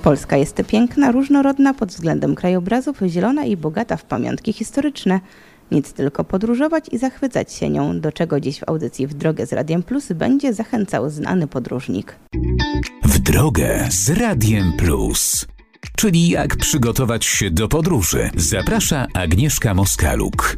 Polska jest piękna, różnorodna pod względem krajobrazów, zielona i bogata w pamiątki historyczne. Nic tylko podróżować i zachwycać się nią, do czego dziś w audycji W drogę z Radiem Plus będzie zachęcał znany podróżnik. W drogę z Radiem Plus. Czyli jak przygotować się do podróży. Zaprasza Agnieszka Moskaluk.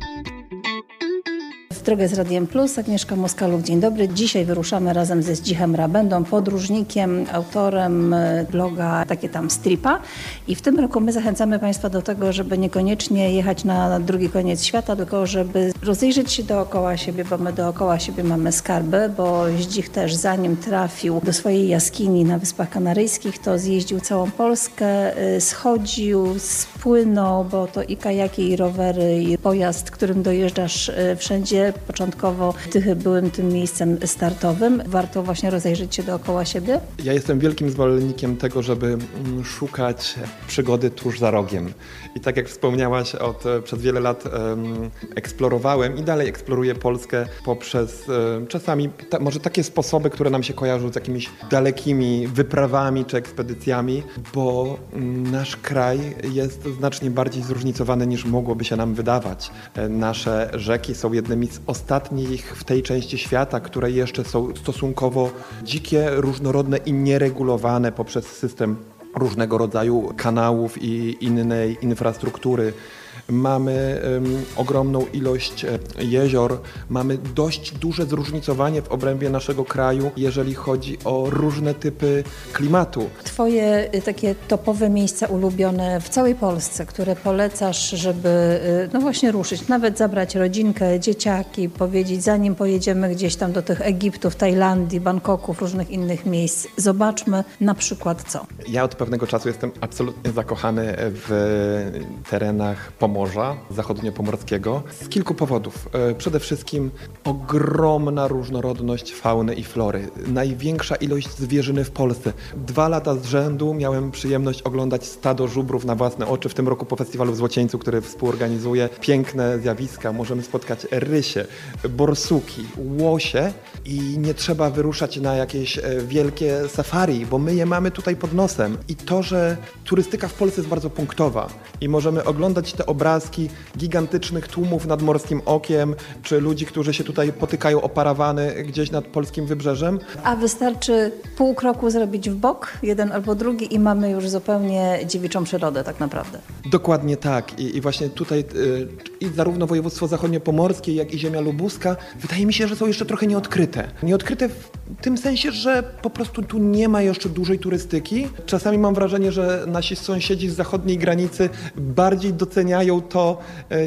W drogę z Radiem Plus, Agnieszka Moskaluk, dzień dobry. Dzisiaj wyruszamy razem ze Zdzichem Rabendą, podróżnikiem, autorem bloga Takie tam Stripa. I w tym roku my zachęcamy Państwa do tego, żeby niekoniecznie jechać na drugi koniec świata, tylko żeby rozejrzeć się dookoła siebie, bo my dookoła siebie mamy skarby, bo Zdzich też zanim trafił do swojej jaskini na Wyspach Kanaryjskich, to zjeździł całą Polskę, schodził, spłynął, bo to i kajaki, i rowery, i pojazd, którym dojeżdżasz wszędzie. Początkowo Tychy były tym miejscem startowym. Warto właśnie rozejrzeć się dookoła siebie. Ja jestem wielkim zwolennikiem tego, żeby szukać przygody tuż za rogiem. I tak jak wspomniałaś, przez wiele lat eksplorowałem i dalej eksploruję Polskę poprzez czasami może takie sposoby, które nam się kojarzą z jakimiś dalekimi wyprawami czy ekspedycjami, bo nasz kraj jest znacznie bardziej zróżnicowany niż mogłoby się nam wydawać. Nasze rzeki są jednymi z ostatnich w tej części świata, które jeszcze są stosunkowo dzikie, różnorodne i nieregulowane poprzez system różnego rodzaju kanałów i innej infrastruktury. Mamy ogromną ilość jezior, mamy dość duże zróżnicowanie w obrębie naszego kraju, jeżeli chodzi o różne typy klimatu. Twoje takie topowe miejsca ulubione w całej Polsce, które polecasz, żeby no właśnie ruszyć, nawet zabrać rodzinkę, dzieciaki, powiedzieć zanim pojedziemy gdzieś tam do tych Egiptów, Tajlandii, Bangkoków, różnych innych miejsc, zobaczmy na przykład co? Ja od pewnego czasu jestem absolutnie zakochany w terenach Pomorza zachodniopomorskiego z kilku powodów. Przede wszystkim ogromna różnorodność fauny i flory. Największa ilość zwierzyny w Polsce. 2 lata z rzędu miałem przyjemność oglądać stado żubrów na własne oczy. W tym roku po festiwalu w Złocieńcu, który współorganizuję. Piękne zjawiska. Możemy spotkać rysie, borsuki, łosie i nie trzeba wyruszać na jakieś wielkie safari, bo my je mamy tutaj pod nosem. I to, że turystyka w Polsce jest bardzo punktowa i możemy oglądać te obrazki gigantycznych tłumów nad Morskim Okiem, czy ludzi, którzy się tutaj potykają o parawany gdzieś nad polskim wybrzeżem. A wystarczy pół kroku zrobić w bok, jeden albo drugi i mamy już zupełnie dziewiczą przyrodę tak naprawdę. Dokładnie tak. I właśnie tutaj i zarówno województwo zachodniopomorskie, jak i ziemia lubuska, wydaje mi się, że są jeszcze trochę nieodkryte. Nieodkryte w tym sensie, że po prostu tu nie ma jeszcze dużej turystyki. Czasami mam wrażenie, że nasi sąsiedzi z zachodniej granicy bardziej doceniają to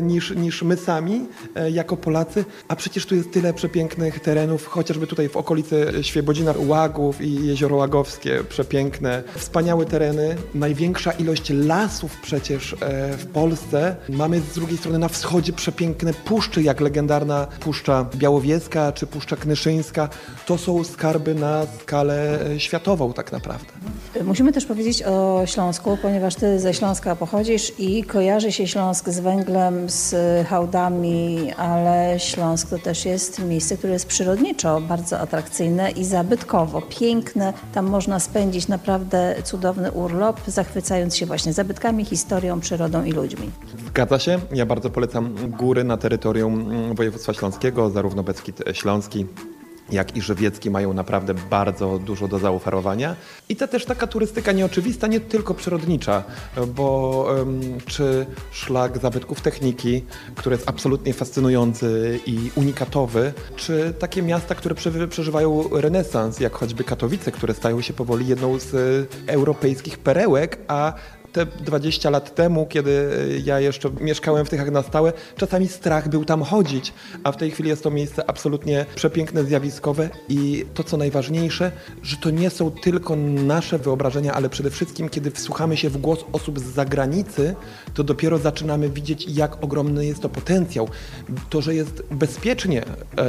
niż my sami jako Polacy, a przecież tu jest tyle przepięknych terenów, chociażby tutaj w okolicy Świebodzina, Łagów i Jezioro Łagowskie, przepiękne, wspaniałe tereny, największa ilość lasów przecież w Polsce. Mamy z drugiej strony na wschodzie przepiękne puszczy, jak legendarna Puszcza Białowieska czy Puszcza Knyszyńska. To są skarby na skalę światową tak naprawdę. Musimy też powiedzieć o Śląsku, ponieważ ty ze Śląska pochodzisz i kojarzy się Śląsk z węglem, z hałdami, ale Śląsk to też jest miejsce, które jest przyrodniczo bardzo atrakcyjne i zabytkowo, piękne. Tam można spędzić naprawdę cudowny urlop, zachwycając się właśnie zabytkami, historią, przyrodą i ludźmi. Zgadza się. Ja bardzo polecam góry na terytorium województwa śląskiego, zarówno Beskid Śląski, jak i żywiecki mają naprawdę bardzo dużo do zaoferowania. I to też taka turystyka nieoczywista, nie tylko przyrodnicza, bo czy szlak zabytków techniki, który jest absolutnie fascynujący i unikatowy, czy takie miasta, które przeżywają renesans, jak choćby Katowice, które stają się powoli jedną z europejskich perełek, a te 20 lat temu, kiedy ja jeszcze mieszkałem w Tychach na stałe, czasami strach był tam chodzić, a w tej chwili jest to miejsce absolutnie przepiękne, zjawiskowe i to, co najważniejsze, że to nie są tylko nasze wyobrażenia, ale przede wszystkim, kiedy wsłuchamy się w głos osób z zagranicy, to dopiero zaczynamy widzieć, jak ogromny jest to potencjał. To, że jest bezpiecznie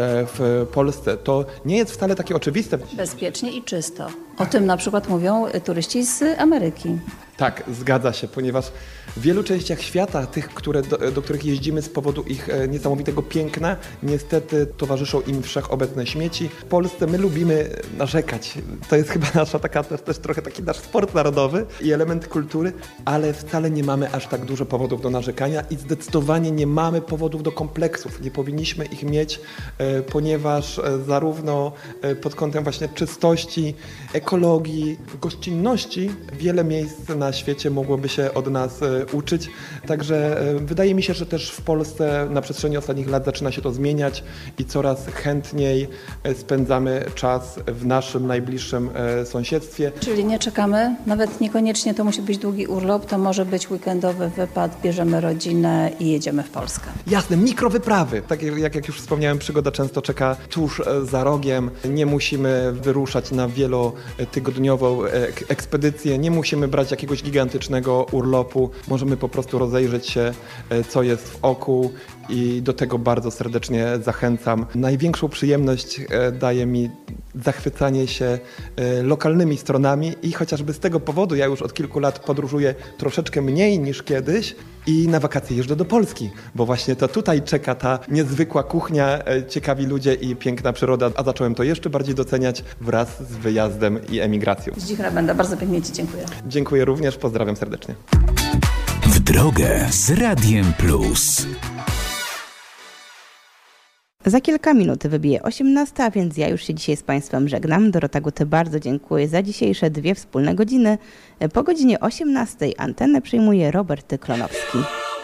w Polsce, to nie jest wcale takie oczywiste. Bezpiecznie i czysto. O tym na przykład mówią turyści z Ameryki. Tak, zgadza się, ponieważ w wielu częściach świata, tych, do których jeździmy z powodu ich niesamowitego piękna, niestety towarzyszą im wszechobecne śmieci. W Polsce my lubimy narzekać. To jest chyba nasza też trochę taki nasz sport narodowy i element kultury, ale wcale nie mamy aż tak dużo powodów do narzekania i zdecydowanie nie mamy powodów do kompleksów. Nie powinniśmy ich mieć, ponieważ zarówno pod kątem właśnie czystości, ekologii, gościnności wiele miejsc na świecie mogłoby się od nas uczyć. Także wydaje mi się, że też w Polsce na przestrzeni ostatnich lat zaczyna się to zmieniać i coraz chętniej spędzamy czas w naszym najbliższym sąsiedztwie. Czyli nie czekamy, nawet niekoniecznie to musi być długi urlop, to może być weekendowy wypad, bierzemy rodzinę i jedziemy w Polskę. Jasne, mikrowyprawy. Tak jak już wspomniałem, przygoda często czeka tuż za rogiem. Nie musimy wyruszać na wielotygodniową ekspedycję, nie musimy brać jakiegoś gigantycznego urlopu. Możemy po prostu rozejrzeć się, co jest w oku i do tego bardzo serdecznie zachęcam. Największą przyjemność daje mi zachwycanie się lokalnymi stronami i chociażby z tego powodu ja już od kilku lat podróżuję troszeczkę mniej niż kiedyś i na wakacje jeżdżę do Polski, bo właśnie to tutaj czeka ta niezwykła kuchnia, ciekawi ludzie i piękna przyroda, a zacząłem to jeszcze bardziej doceniać wraz z wyjazdem i emigracją. Zdzich Rabenda, bardzo pięknie Ci dziękuję. Dziękuję również, pozdrawiam serdecznie. W drogę z Radiem Plus. Za kilka minut wybije 18, a więc ja już się dzisiaj z Państwem żegnam. Dorota Guty, bardzo dziękuję za dzisiejsze 2 wspólne godziny. Po godzinie 18 antenę przyjmuje Robert Klonowski.